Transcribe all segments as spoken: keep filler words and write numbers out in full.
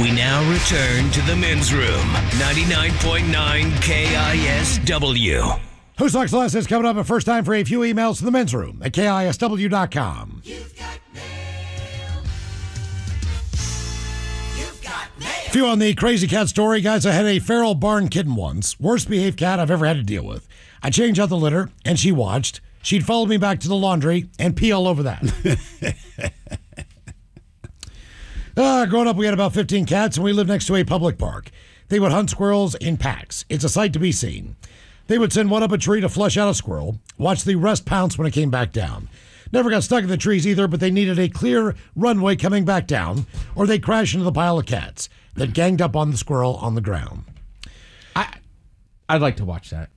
We now return to the men's room. ninety-nine point nine K I S W. Who Sucks Less is coming up, but first time for a few emails to the men's room at K I S W dot com. You've got mail. You've got mail. A few on the crazy cat story. Guys, I had a feral barn kitten once. Worst behaved cat I've ever had to deal with. I changed out the litter, and she watched. She'd follow me back to the laundry and pee all over that. uh, growing up, we had about fifteen cats, and we lived next to a public park. They would hunt squirrels in packs. It's a sight to be seen. They would send one up a tree to flush out a squirrel, watch the rest pounce when it came back down. Never got stuck in the trees either, but they needed a clear runway coming back down, or they'd crash into the pile of cats that ganged up on the squirrel on the ground. I, I'd like to watch that.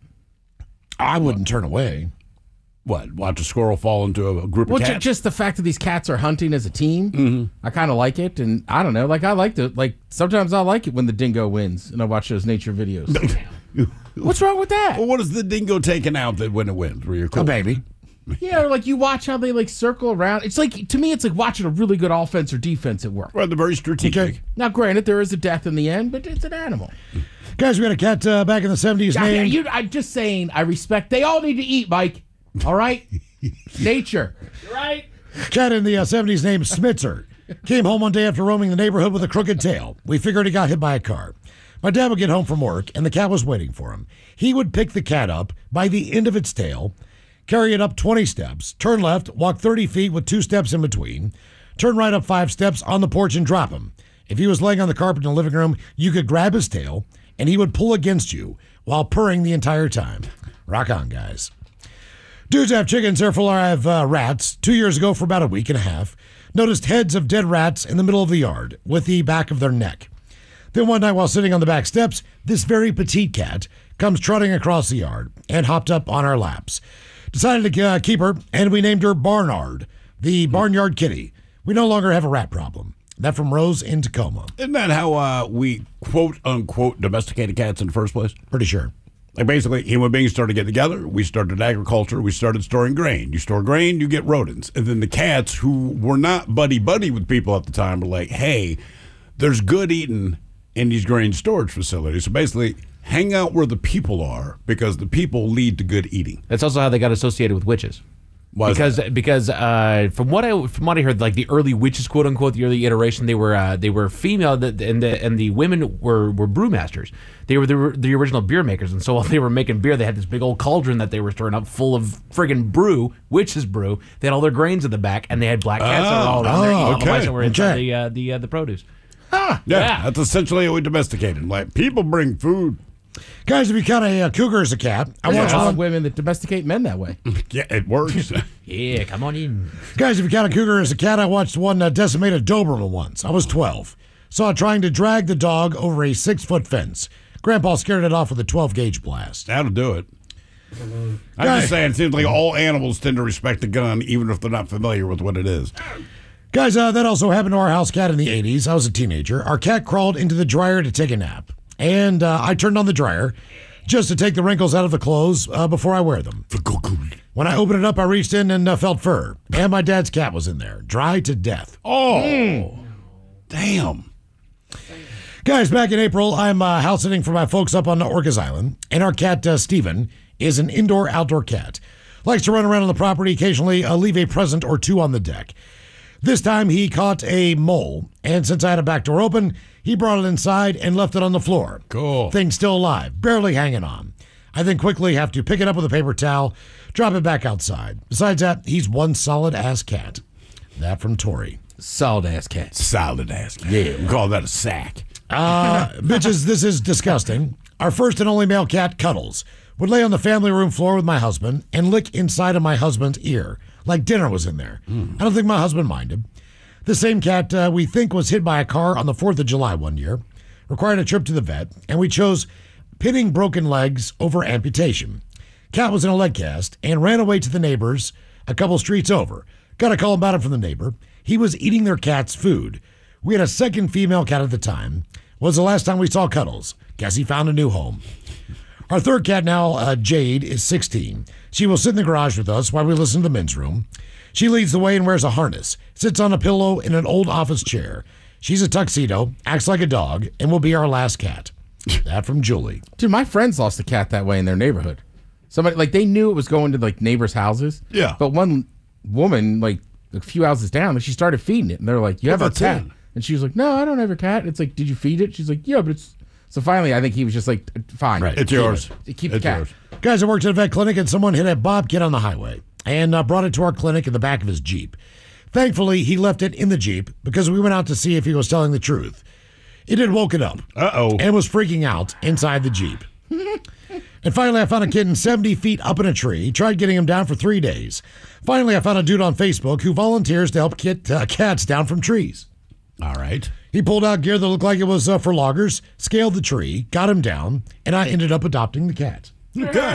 I wouldn't turn away. What? Watch a squirrel fall into a group Well, of ju- cats? just the fact that these cats are hunting as a team, Mm-hmm. I kind of like it, and I don't know, like I like to, like sometimes I like it when the dingo wins, and I watch those nature videos. What's wrong with that? Well, what is the dingo taking out that when it wins? Where you're cool? A baby. Yeah, or like you watch how they like circle around. It's like, to me, it's like watching a really good offense or defense at work. Well, they're very strategic. Okay. Now, granted, there is a death in the end, but it's an animal. Guys, we had a cat uh, back in the seventies I, named... you, I'm just saying, I respect. They all need to eat, Mike. All right, nature. You're right. Cat in the uh, seventies named Smitzer. Came home one day after roaming the neighborhood with a crooked tail. We figured he got hit by a car. My dad would get home from work, and the cat was waiting for him. He would pick the cat up by the end of its tail, carry it up twenty steps, turn left, walk thirty feet with two steps in between, turn right up five steps on the porch and drop him. If he was laying on the carpet in the living room, you could grab his tail, and he would pull against you while purring the entire time. Rock on, guys. Dudes have chickens, therefore I have uh, rats. Two years ago, for about a week and a half, noticed heads of dead rats in the middle of the yard with the back of their neck. Then one night while sitting on the back steps, this very petite cat comes trotting across the yard and hopped up on our laps. Decided to uh, keep her, and we named her Barnard, the barnyard kitty. We no longer have a rat problem. That from Rose in Tacoma. Isn't that how uh, we quote-unquote domesticated cats in the first place? Pretty sure. Like basically, human beings started getting together. We started agriculture. We started storing grain. You store grain, you get rodents. And then the cats, who were not buddy-buddy with people at the time, were like, hey, there's good eating in these grain storage facilities. So basically, hang out where the people are, because the people lead to good eating. That's also how they got associated with witches. Why is because that? because uh, from what I from what I heard, like the early witches, quote unquote, the early iteration, they were uh, they were female, that and the and the women were were brewmasters. They were the, the original beer makers, and so while they were making beer, they had this big old cauldron that they were stirring up full of friggin' brew, witches brew. They had all their grains in the back, and they had black cats that were all around there eating all the okay, mice that were inside okay. the uh, the uh, the produce. Yeah, Yeah. that's essentially how we domesticated. Like, people bring food. Guys, if you count a uh, cougar as a cat, I There's watched a lot one. of women that domesticate men that way. Yeah, it works. Yeah, come on in. Guys, if you count a cougar as a cat, I watched one uh, decimate a Doberman once. I was twelve. Saw it trying to drag the dog over a six-foot fence. Grandpa scared it off with a twelve-gauge blast. That'll do it. I'm Guys- just saying, it seems like all animals tend to respect the gun, even if they're not familiar with what it is. Guys, uh, that also happened to our house cat in the eighties. I was a teenager. Our cat crawled into the dryer to take a nap. And uh, I turned on the dryer just to take the wrinkles out of the clothes uh, before I wear them. When I opened it up, I reached in and uh, felt fur. And my dad's cat was in there, dry to death. Oh, damn. Guys, back in April, I'm uh, house sitting for my folks up on Orcas Island, and our cat, uh, Steven, is an indoor-outdoor cat. Likes to run around on the property, occasionally uh, leave a present or two on the deck. This time, he caught a mole, and since I had a back door open, he brought it inside and left it on the floor. Cool. Thing still alive, barely hanging on. I then quickly have to pick it up with a paper towel, drop it back outside. Besides that, he's one solid-ass cat. That from Tori. Solid ass cat. Solid ass. Yeah, we call that a sack. Uh, bitches, this is disgusting. Our first and only male cat, Cuddles, would lay on the family room floor with my husband and lick inside of my husband's ear, like dinner was in there. Mm. I don't think my husband minded. The same cat uh, we think was hit by a car on the fourth of July one year, required a trip to the vet, and we chose pinning broken legs over amputation. Cat was in a leg cast and ran away to the neighbors a couple streets over. Got a call about it from the neighbor. He was eating their cat's food. We had a second female cat at the time. Was the last time we saw Cuddles. Guess he found a new home. Our third cat now, uh, Jade, is sixteen. She will sit in the garage with us while we listen to the men's room. She leads the way and wears a harness, sits on a pillow in an old office chair. She's a tuxedo, acts like a dog, and will be our last cat. That from Julie. Dude, my friends lost a cat that way in their neighborhood. Somebody, like, they knew it was going to, like, neighbors' houses. Yeah. But one woman, like, a few houses down, like, she started feeding it. And they're like, you Well, have a that's cat. it. And she was like, no, I don't have a cat. It's like, did you feed it? She's like, yeah, but it's... So finally, I think he was just like, fine. Right. It's keep yours. it. Keep It's the cat. yours. Guys, I worked at a vet clinic, and someone hit a bobcat on the highway and uh, brought it to our clinic in the back of his Jeep. Thankfully, he left it in the Jeep because we went out to see if he was telling the truth. It had woken up Uh-oh. and was freaking out inside the Jeep. And finally, I found a kitten seventy feet up in a tree. Tried getting him down for three days. Finally, I found a dude on Facebook who volunteers to help get uh, cats down from trees. All right. He pulled out gear that looked like it was uh, for loggers, scaled the tree, got him down, and I ended up adopting the cat. Okay.